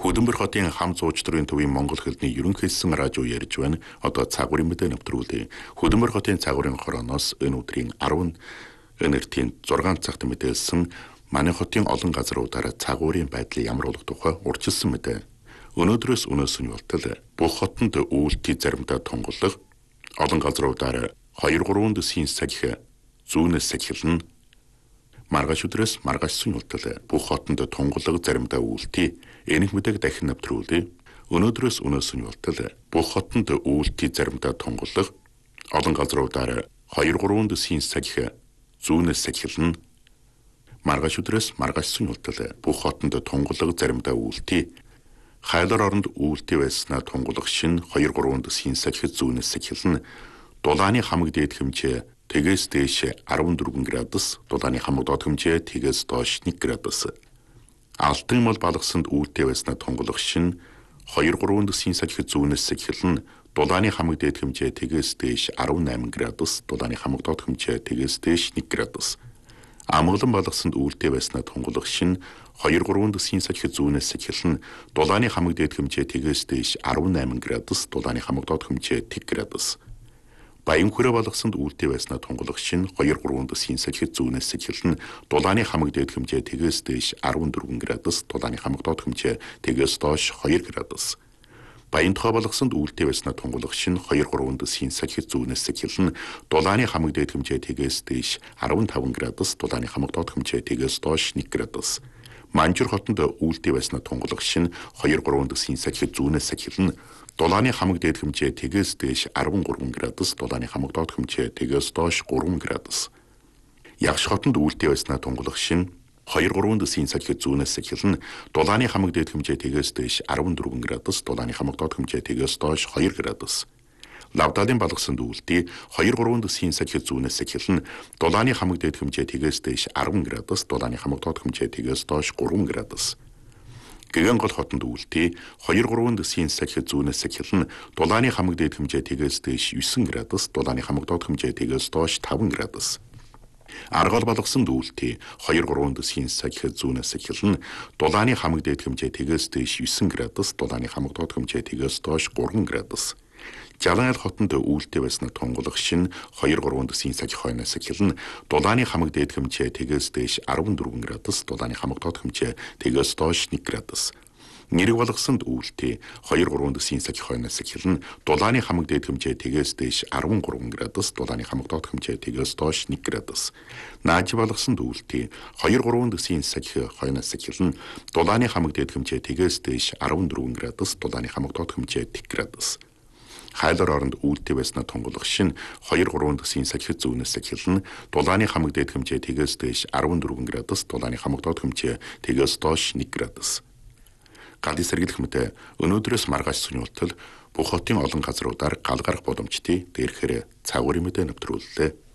Хөдөлмөр хотын хам зууч төрийн төвийн Монгол хэлний ерөнхий хэлсэн радио ярьж байна. Одоо цагуурын мэдээ нэвтрүүлээ. Хөдөлмөр хотын цагуурын хорооноос энэ өдрийн 10 энертийн 6 цагт мэдээлсэн манай хотын олон газруудаар цагуурын байдлыг ямар болох тухай урьдчилсан мэдээ. Өнөөдрөөс өнөөсөн болтол бүх хотод үйлдэл заримдаа тунгалаг олон газруудаар 2-3 дэсийн сахих зүүнээс эхэлнэ. Маргааш өдрөөс маргааш болтол бүх хотод тунгалаг заримдаа үйлдэл энийг мэдээг дахин нэвтрүүлээ. Өнөөдрөөс өнөөсөн болтол бүх хотод үйлдэл заримдаа тунгалаг олон газруудаар 2-3 дэсийн сахих зүүнээс эхэлнэ. Маргааш өдрөөс маргааш болтол бүх хотод тунгалаг заримдаа үйлдэл хайлар оронд үйлдэл байснаа тунгалаг шин 2-3 дэсийн сахих зүүнээс эхэлнэ. Дулааны хамаг дээд хэмжээ тэгээс дээш 14 градус, дулааны хамаг доод хэмжээ тэгээс доош 1 градус. Алтан мал балгасанд үйлдэл байснаа тунгалаг шин 2-3 дэсийн сахих зүүнээс эхэлнэ. Дулааны хамаг дээд хэмжээ тэгээс дээш 18 градус, дулааны хамаг доод хэмжээ тэгээс дээш 1 градус. Амгалан балгасанд үйлдэл байснаа тунгалаг шин 2-3 дэсийн сахих зүүнээс эхэлнэ. Дулааны хамаг дээд хэмжээ тэгээс дээш 18 градус, дулааны хамаг доод хэмжээ 1 градус. Баянхүрэ балгасанд үйлдэл байснаа тунгалаг шин 2-3 дэсийн сахих зүүнээс эхэлнэ. Дулааны хамаг дээд хэмжээ тэгээс дээш 14 градус, дулааны хамаг доод хэмжээ тэгээс доош 2 градус. Баянтохой балгасанд үйлдэл байснаа тунгалаг шин 2-3 дэсийн сахих зүүнээс эхэлнэ. Дулааны хамаг дээд хэмжээ тэгээс дээш 15 градус, дулааны хамаг доод хэмжээ тэгээс доош 1 градус. Манжур хотод үйлдэл байснаа тунгалаг шин 2-3 дэсийн сахих зүүнээс эхэлнэ. Дулааны хамаг дээд хэмжээ тэгээс дээш 13 градус, дулааны хамаг доод хэмжээ тэгээс доош 3 градус. Ягш хотод үйлдэл байснаа тунгалаг шин 2-3 дэсийн сахих зүүнээс эхэлнэ. Дулааны хамаг дээд хэмжээ тэгээс дээш 14 градус, дулааны хамаг доод хэмжээ тэгээс доош 2 градус. Лавдалын балгасанд үйлдэл 2-3 дэсийн сахих зүүнээс эхэлнэ. Дулааны хамаг дээд хэмжээ тэгээс дээш 10 градус, дулааны хамаг доод хэмжээ тэгээс доош 3 градус. Гэгэн гол хотод үйлдэл 2-3 дэсийн сахих зүүнээс эхэлнэ. Дулааны хамаг дээд хэмжээ тэгээс дээш 9 градус, дулааны хамаг доод хэмжээ тэгээс доош 5 градус. Аргал балгасанд үйлдэл 2-3 дэсийн сахих зүүнээс эхэлнэ. Дулааны хамаг дээд хэмжээ тэгээс дээш 9 градус, дулааны хамаг доод хэмжээ тэгээс доош 3 градус. Жалаал хотод үйлдэл байснаа тунгалаг шин 2-3 дэсийн сахих хойноос эхэлнэ. Дулааны хамаг дээд хэмжээ тэгээс дээш 14 градус, дулааны хамаг доод хэмжээ тэгээс доош 1 градус. Нэрэг балгасанд үйлдэл 2-3 дэсийн сахих хойноос эхэлнэ. Дулааны хамаг дээд хэмжээ тэгээс дээш 13 градус, дулааны хамаг доод хэмжээ тэгээс доош 1 градус. Нааж балгасанд үйлдэл 2-3 дэсийн сахих хойноос эхэлнэ. Дулааны хамаг дээд хэмжээ тэгээс дээш 14 градус, дулааны хамаг доод хэмжээ 1 градус. Хайлар оронд үйлдэл байснаа тунгалаг шин 2-3 дэсийн сахих зүүнээс эхэлнэ. Дулааны хамаг дээд хэмжээ тэгээс дээш 14 градус, дулааны хамаг доод хэмжээ тэгээс доош 1 градус. Галын сэргийлэх мэдээ өнөөдрөөс маргааш болтол бүх хотын олон газруудаар гал гарах боломжтой. Дээрхээр цагуурын мэдээ нэвтрүүллээ.